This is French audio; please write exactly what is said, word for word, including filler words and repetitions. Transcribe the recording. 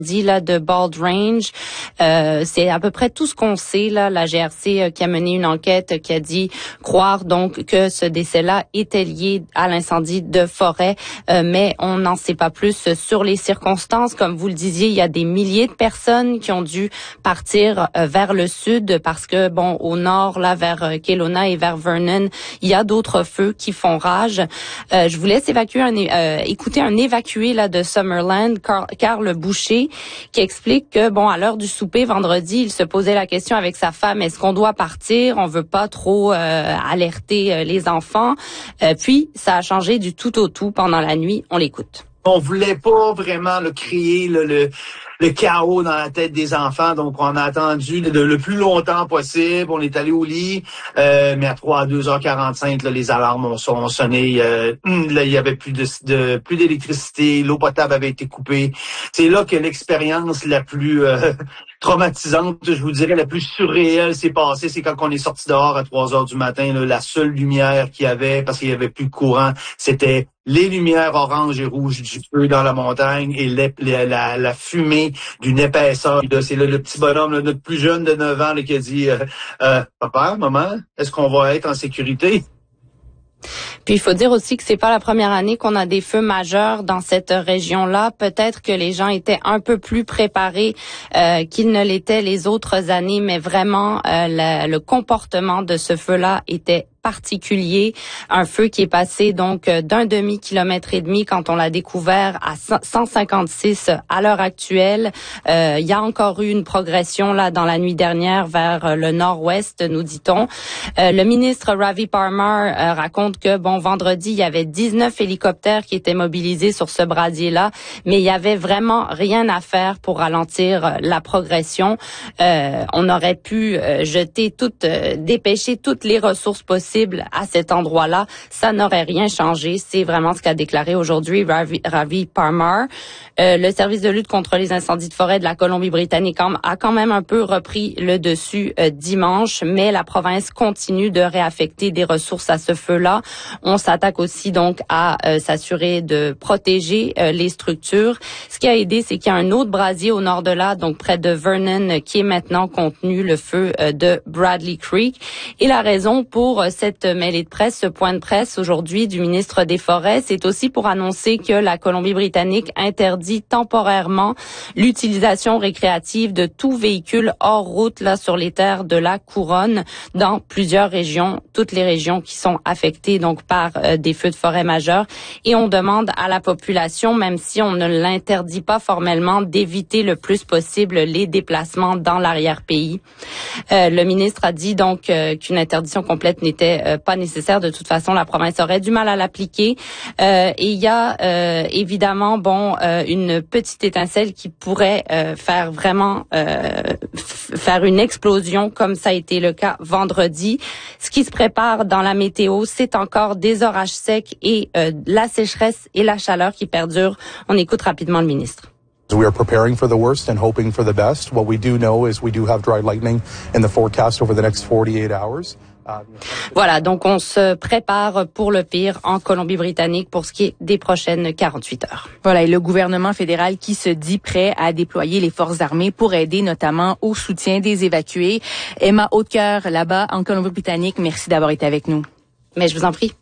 dit là de Bald Range. Euh, c'est à peu près tout ce qu'on sait là. La G R C euh, qui a mené une enquête euh, qui a dit croire donc que ce décès-là était lié à l'incendie de forêt, euh, mais on n'en sait pas plus sur les circonstances. Comme vous le disiez, il y a des milliers de personnes qui ont dû partir euh, vers le sud parce que bon, au nord là vers euh, Kelowna et vers Vernon, il y a d'autres feux qui font rage. Euh, je vous laisse évacuer un, euh, écouter un évacué là de Summerland, Carl, Carl Boucher, qui explique que, bon, à l'heure du souper vendredi, il se posait la question avec sa femme, est-ce qu'on doit partir? On veut pas trop euh, alerter euh, les enfants. Euh, puis, ça a changé du tout au tout pendant la nuit. On l'écoute. On voulait pas vraiment le créer le, le le chaos dans la tête des enfants, donc on a attendu le, le plus longtemps possible. On est allé au lit, euh, mais à trois à deux heures quarante-cinq, là, les alarmes ont, ont sonné. Euh, là, il y avait plus de, de plus d'électricité, l'eau potable avait été coupée. C'est là que l'expérience la plus euh, traumatisante, je vous dirais, la plus surréelle s'est passée. C'est quand on est sorti dehors à trois heures du matin. Là, la seule lumière qu'il y avait, parce qu'il y avait plus de courant, c'était les lumières orange et rouge du feu dans la montagne et la, la, la fumée d'une épaisseur. C'est là, le petit bonhomme, là, notre plus jeune de neuf ans, là, qui a dit euh, euh, « Papa, maman, est-ce qu'on va être en sécurité? » Puis il faut dire aussi que c'est pas la première année qu'on a des feux majeurs dans cette région-là. Peut-être que les gens étaient un peu plus préparés euh, qu'ils ne l'étaient les autres années, mais vraiment euh, le, le comportement de ce feu-là était particulier, un feu qui est passé donc d'un demi-kilomètre et demi quand on l'a découvert à cent cinquante-six à l'heure actuelle. Euh, il y a encore eu une progression là dans la nuit dernière vers le nord-ouest, nous dit-on. Euh, le ministre Ravi Parmar euh, raconte que bon vendredi il y avait dix-neuf hélicoptères qui étaient mobilisés sur ce brasier-là, mais il y avait vraiment rien à faire pour ralentir la progression. Euh, on aurait pu euh, jeter toutes, euh, dépêcher toutes les ressources possibles à cet endroit-là, ça n'aurait rien changé. C'est vraiment ce qu'a déclaré aujourd'hui Ravi, Ravi Parmar. Euh, le service de lutte contre les incendies de forêt de la Colombie-Britannique a quand même un peu repris le dessus euh, dimanche, mais la province continue de réaffecter des ressources à ce feu-là. On s'attaque aussi donc à euh, s'assurer de protéger euh, les structures. Ce qui a aidé, c'est qu'il y a un autre brasier au nord de là, donc près de Vernon, qui est maintenant contenu, le feu euh, de Bradley Creek. Et la raison pour euh, cette mêlée de presse, ce point de presse aujourd'hui du ministre des Forêts, c'est aussi pour annoncer que la Colombie-Britannique interdit temporairement l'utilisation récréative de tout véhicule hors route là sur les terres de la Couronne dans plusieurs régions, toutes les régions qui sont affectées donc par euh, des feux de forêt majeurs. Et on demande à la population, même si on ne l'interdit pas formellement, d'éviter le plus possible les déplacements dans l'arrière-pays. Euh, le ministre a dit donc euh, qu'une interdiction complète n'était Euh, pas nécessaire. De toute façon, la province aurait du mal à l'appliquer. Euh, et il y a euh, évidemment, bon, euh, une petite étincelle qui pourrait euh, faire vraiment euh, f- faire une explosion, comme ça a été le cas vendredi. Ce qui se prépare dans la météo, c'est encore des orages secs et euh, la sécheresse et la chaleur qui perdurent. On écoute rapidement le ministre. We are preparing for the worst and hoping for the best. What we do know is we do have dry lightning in the forecast over the next forty-eight hours. Voilà, donc on se prépare pour le pire en Colombie-Britannique pour ce qui est des prochaines quarante-huit heures. Voilà, et le gouvernement fédéral qui se dit prêt à déployer les forces armées pour aider notamment au soutien des évacués. Emma Hautecoeur, là-bas en Colombie-Britannique, merci d'avoir été avec nous. Mais je vous en prie.